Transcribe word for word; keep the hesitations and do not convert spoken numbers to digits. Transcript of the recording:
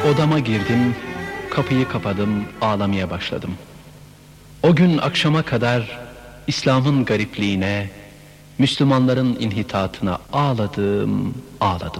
Odama girdim, kapıyı kapadım, ağlamaya başladım. O gün akşama kadar İslam'ın garipliğine, Müslümanların inhitatına ağladım, ağladım.